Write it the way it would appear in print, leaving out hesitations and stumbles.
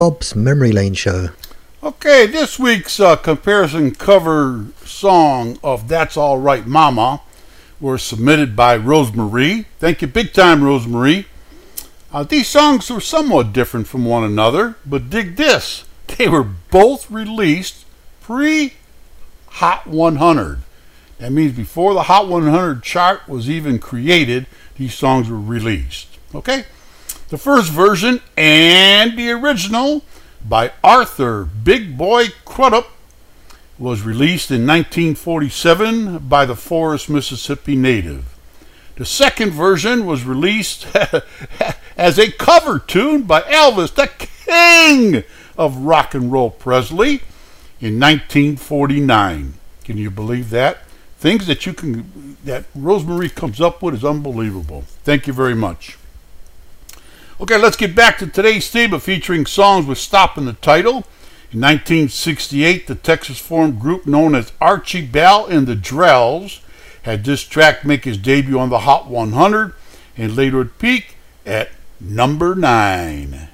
Bob's Memory Lane Show. Okay, this week's comparison cover song of That's All Right Mama was submitted by Rosemarie. Thank you big time, Rosemarie. These songs were somewhat different from one another, but dig this. They were both released pre-Hot 100. That means before the Hot 100 chart was even created, these songs were released. Okay? The first version and the original by Arthur Big Boy Crudup was released in 1947 by the Forest, Mississippi native. The second version was released as a cover tune by Elvis, the king of rock and roll Presley, in 1949. Can you believe that? Things that Rosemarie comes up with is unbelievable. Thank you very much. Okay, let's get back to today's theme of featuring songs with Stop in the title. In 1968, the Texas-formed group known as Archie Bell and the Drells had this track make its debut on the Hot 100 and later peak at number 9.